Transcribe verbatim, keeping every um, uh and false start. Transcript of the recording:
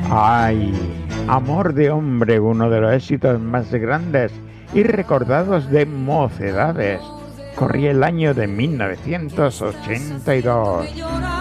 Ay, Amor de hombre, uno de los éxitos más grandes y recordados de Mocedades. Corría el año de mil novecientos ochenta y dos.